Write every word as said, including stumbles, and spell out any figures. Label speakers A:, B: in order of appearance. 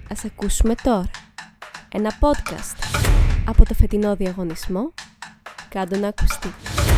A: Ας ακούσουμε τώρα ένα podcast από το φετινό διαγωνισμό «Κάντο να ακουστεί».